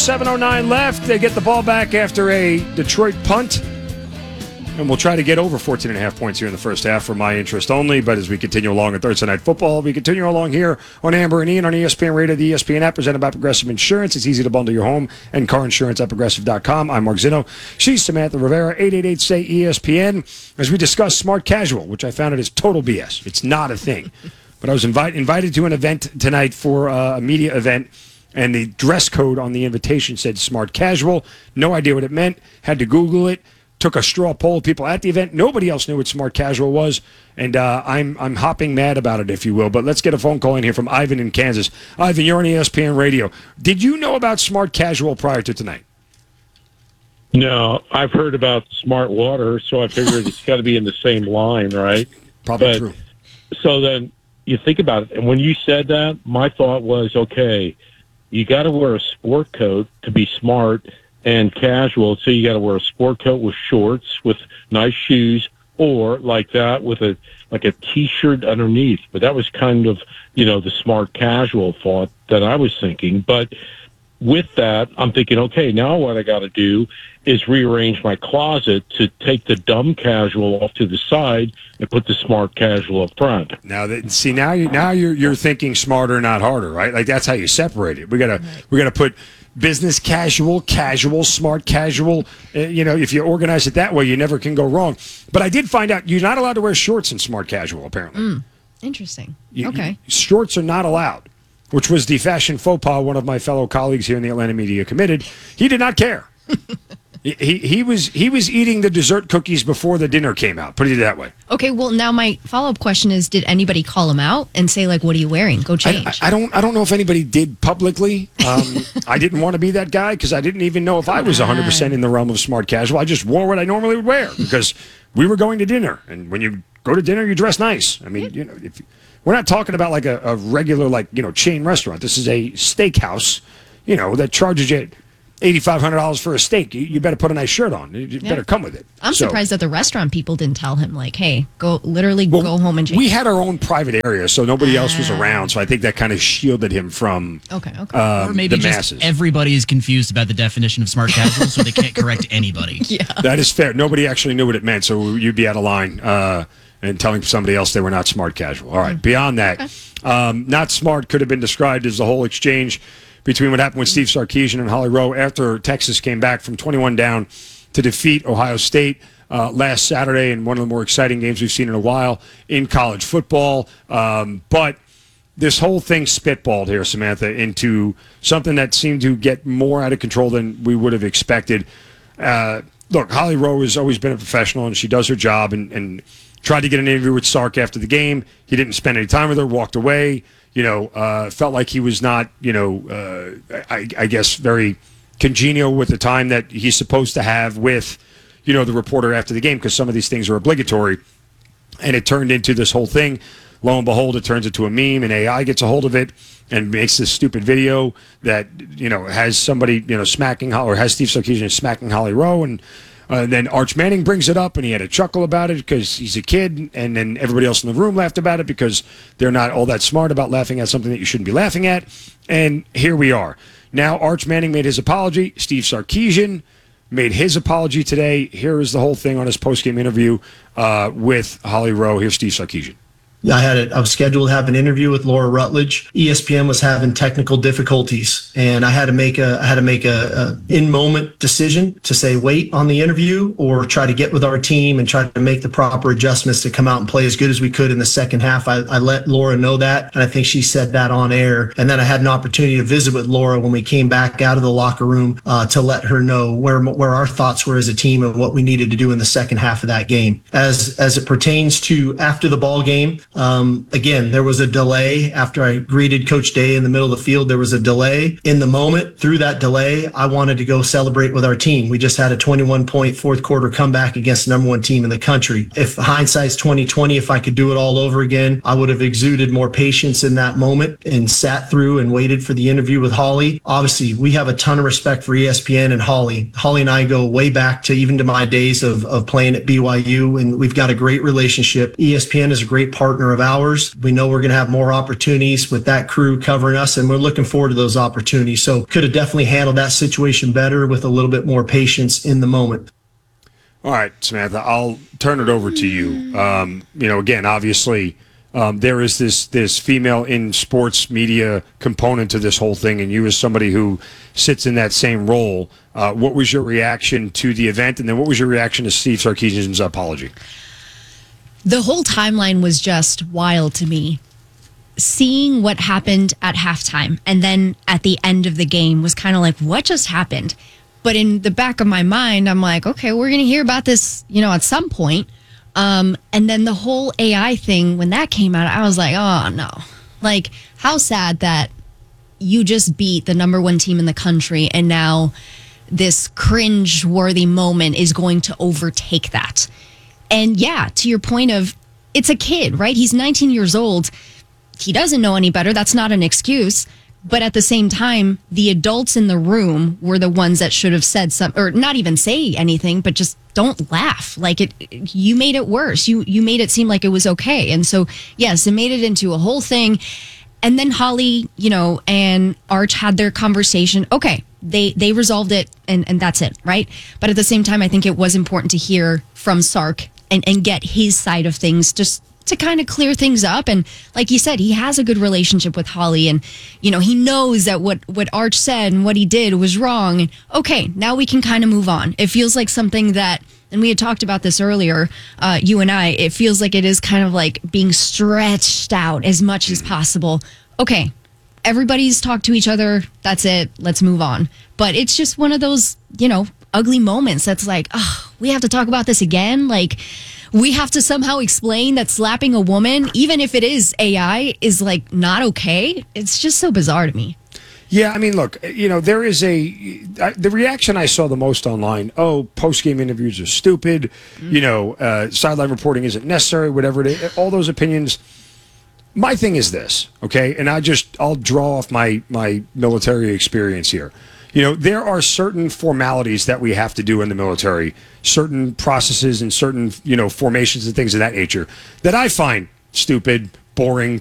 7:09 left. They get the ball back after a Detroit punt. And we'll try to get over 14.5 points here in the first half for my interest only. But as we continue along in Thursday Night Football, we continue along here on Amber and Ian on ESPN Radio, the ESPN app, presented by Progressive Insurance. It's easy to bundle your home and car insurance at Progressive.com. I'm Mark Zinno. She's Samantha Rivera, 888-SAY-ESPN. As we discuss smart casual, which I found it is total BS. It's not a thing. But I was invited to an event tonight for a media event, and the dress code on the invitation said smart casual. No idea what it meant. Had to Google it. Took a straw poll of people at the event. Nobody else knew what smart casual was, and I'm hopping mad about it, if you will. But let's get a phone call in here from Ivan in Kansas. Ivan, you're on ESPN Radio. Did you know about smart casual prior to tonight? No, I've heard about smart water, so I figured it's got to be in the same line, right? Probably true. So then you think about it, and when you said that, my thought was, okay, you got to wear a sport coat to be smart and casual, so you got to wear a sport coat with shorts, with nice shoes, or like that with a T-shirt underneath. But that was kind of, the smart casual thought that I was thinking. But with that, I'm thinking, okay, now what I got to do is rearrange my closet to take the dumb casual off to the side and put the smart casual up front. Now you're thinking smarter, not harder, right? Like that's how you separate it. We gotta put business casual, smart casual. If you organize it that way, you never can go wrong. But I did find out you're not allowed to wear shorts in smart casual, apparently. Interesting. Okay. Shorts are not allowed, which was the fashion faux pas one of my fellow colleagues here in the Atlanta media committed. He did not care. He was eating the dessert cookies before the dinner came out. Put it that way. Okay, well, now my follow-up question is, did anybody call him out and say, like, what are you wearing? Go change. I don't know if anybody did publicly. I didn't want to be that guy because I didn't even know if I was 100% in the realm of smart casual. I just wore what I normally would wear because we were going to dinner. And when you go to dinner, you dress nice. I mean, we're not talking about like a regular, chain restaurant. This is a steakhouse, that charges you $8,500 for a steak. You better put a nice shirt on. You better come with it. I'm surprised that the restaurant people didn't tell him, like, hey, go home and change. We had our own private area, so nobody else was around. So I think that kind of shielded him from or maybe the just masses. Everybody is confused about the definition of smart casual, so they can't correct anybody. Yeah. That is fair. Nobody actually knew what it meant, so you'd be out of line and telling somebody else they were not smart casual. All right, beyond that, not smart could have been described as the whole exchange between what happened with Steve Sarkisian and Holly Rowe after Texas came back from 21 down to defeat Ohio State last Saturday in one of the more exciting games we've seen in a while in college football. But this whole thing spitballed here, Samantha, into something that seemed to get more out of control than we would have expected. Look, Holly Rowe has always been a professional, and she does her job and tried to get an interview with Sark after the game. He didn't spend any time with her, walked away. Felt like he was not, I guess, very congenial with the time that he's supposed to have with, the reporter after the game, because some of these things are obligatory. And it turned into this whole thing. Lo and behold, it turns into a meme, and AI gets a hold of it and makes this stupid video that, has somebody, smacking, or has Steve Sarkisian smacking Holly Rowe. And then Arch Manning brings it up, and he had a chuckle about it because he's a kid, and then everybody else in the room laughed about it because they're not all that smart about laughing at something that you shouldn't be laughing at. And here we are. Now Arch Manning made his apology. Steve Sarkisian made his apology today. Here is the whole thing on his postgame interview with Holly Rowe. Here's Steve Sarkisian. I was scheduled to have an interview with Laura Rutledge. ESPN was having technical difficulties, and I had to make a in-moment decision to say wait on the interview or try to get with our team and try to make the proper adjustments to come out and play as good as we could in the second half. I let Laura know that, and I think she said that on air. And then I had an opportunity to visit with Laura when we came back out of the locker room to let her know where our thoughts were as a team and what we needed to do in the second half of that game. As it pertains to after the ball game, again, there was a delay after I greeted Coach Day in the middle of the field. There was a delay in the moment. Through that delay, I wanted to go celebrate with our team. We just had a 21-point fourth quarter comeback against the number one team in the country. If hindsight's 20/20, if I could do it all over again, I would have exuded more patience in that moment and sat through and waited for the interview with Holly. Obviously, we have a ton of respect for ESPN and Holly. Holly and I go way back to my days of playing at BYU, and we've got a great relationship. ESPN is a great partner partner of ours. We know we're going to have more opportunities with that crew covering us, and we're looking forward to those opportunities. So could have definitely handled that situation better with a little bit more patience in the moment. All right, Samantha, I'll turn it over to you. Again, obviously, there is this female in sports media component to this whole thing, and you as somebody who sits in that same role, what was your reaction to the event, and then what was your reaction to Steve Sarkisian's apology? The whole timeline was just wild to me. Seeing what happened at halftime and then at the end of the game was kind of like, what just happened? But in the back of my mind, I'm like, okay, we're going to hear about this, at some point. And then the whole AI thing, when that came out, I was like, oh, no. Like, how sad that you just beat the number one team in the country, and now this cringe-worthy moment is going to overtake that. And yeah, to your point of, it's a kid, right? He's 19 years old. He doesn't know any better. That's not an excuse. But at the same time, the adults in the room were the ones that should have said something, or not even say anything, but just don't laugh. Like, you made it worse. You made it seem like it was okay. And so, yes, it made it into a whole thing. And then Holly, and Arch had their conversation. Okay, they resolved it, and that's it, right? But at the same time, I think it was important to hear from Sark and get his side of things, just to kind of clear things up. And like you said, he has a good relationship with Holly, and he knows that what Arch said and what he did was wrong. And okay, now we can kind of move on. It feels like something that, and we had talked about this earlier, you and I, it feels like it is kind of like being stretched out as much as possible. Okay, everybody's talked to each other, that's it, let's move on. But it's just one of those ugly moments that's like, oh, we have to talk about this again. Like, we have to somehow explain that slapping a woman, even if it is AI, is like not okay. It's just so bizarre to me. Yeah, I mean, look, there is the reaction I saw the most online. Oh, post-game interviews are stupid. Sideline reporting isn't necessary. Whatever it is, all those opinions. My thing is this, okay, and I'll draw off my military experience here. There are certain formalities that we have to do in the military, certain processes and certain, formations and things of that nature that I find stupid, boring,